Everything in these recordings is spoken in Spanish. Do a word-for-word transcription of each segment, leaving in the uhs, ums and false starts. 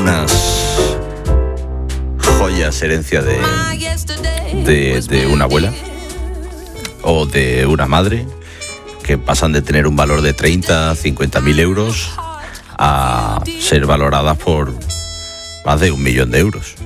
unas joyas herencia de, de, de una abuela o de una madre que pasan de tener un valor de treinta, cincuenta mil euros a ser valoradas por más de un millón de euros.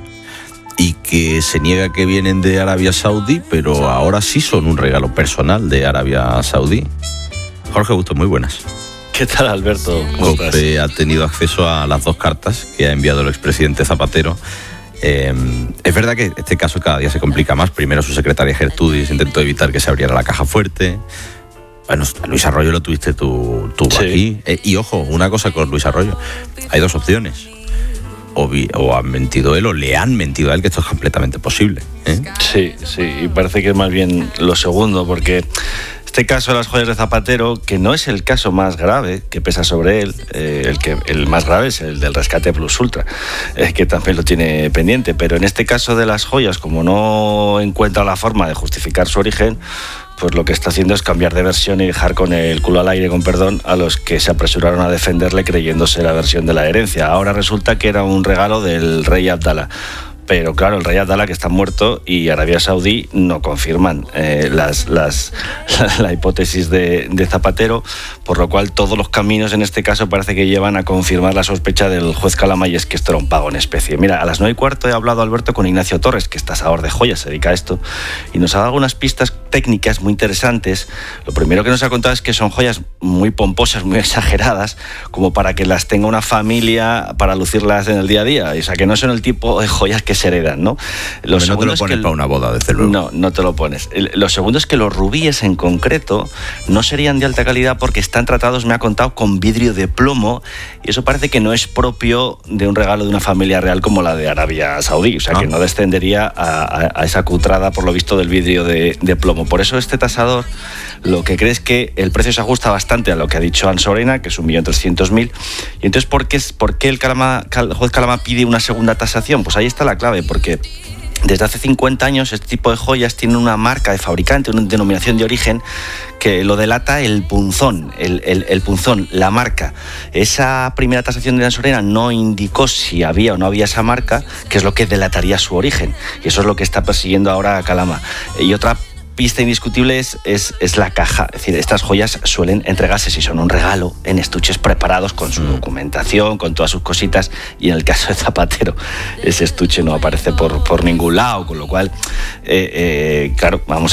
Y que se niega que vienen de Arabia Saudí, pero ahora sí son un regalo personal de Arabia Saudí. Jorge Bustos, muy buenas. ¿Qué tal, Alberto? COPE ha tenido acceso a las dos cartas que ha enviado el expresidente Zapatero. Eh, es verdad que este caso cada día se complica más. Primero su secretaria Gertrudis intentó evitar que se abriera la caja fuerte. Bueno, Luis Arroyo lo tuviste tú, tú sí. aquí. Eh, y ojo, una cosa con Luis Arroyo. Hay dos opciones. O, vi, o han mentido él o le han mentido a él, que esto es completamente posible. ¿eh? Sí, sí, y parece que es más bien lo segundo, porque este caso de las joyas de Zapatero, que no es el caso más grave que pesa sobre él, eh, el, que, el más grave es el del rescate Plus Ultra, eh, que también lo tiene pendiente, pero en este caso de las joyas, como no encuentra la forma de justificar su origen, pues lo que está haciendo es cambiar de versión y dejar con el culo al aire, con perdón, a los que se apresuraron a defenderle creyéndose la versión de la herencia. Ahora resulta que era un regalo del rey Abdalá. Pero claro, el rey Abdalá, que está muerto, y Arabia Saudí no confirman eh, las, las, la, la hipótesis de, de Zapatero, por lo cual todos los caminos en este caso parece que llevan a confirmar la sospecha del juez Calama, y es que esto era un pago en especie. Mira, a las nueve y cuarto he hablado, Alberto, con Ignacio Torres, que es tasador de joyas, se dedica a esto, y nos ha dado algunas pistas técnicas muy interesantes. Lo primero que nos ha contado es que son joyas muy pomposas, muy exageradas, como para que las tenga una familia para lucirlas en el día a día. O sea, que no son el tipo de joyas que se heredan, ¿no? Lo no te lo pones para una boda, desde luego. No, no te lo pones. Lo segundo es que los rubíes en concreto no serían de alta calidad porque están tratados, me ha contado, con vidrio de plomo, y eso parece que no es propio de un regalo de una familia real como la de Arabia Saudí. O sea, ah. que no descendería a, a, a esa cutrada, por lo visto, del vidrio de, de plomo. Por eso este tasador lo que cree es que el precio se ajusta bastante a lo que ha dicho Ansorena, que es un millón trescientos mil. Y entonces, ¿por qué, por qué el, Calama, el juez Calama pide una segunda tasación? Pues ahí está la clave, porque desde hace cincuenta años este tipo de joyas tienen una marca de fabricante, una denominación de origen que lo delata el punzón, el, el, el punzón, la marca. Esa primera tasación de Ansorena no indicó si había o no había esa marca, que es lo que delataría su origen. Y eso es lo que está persiguiendo ahora a Calama. Y otra pista indiscutible es, es, es la caja. Es decir, estas joyas suelen entregarse, si son un regalo, en estuches preparados con su documentación, con todas sus cositas, y en el caso de Zapatero ese estuche no aparece por, por ningún lado, con lo cual, eh, eh, claro, vamos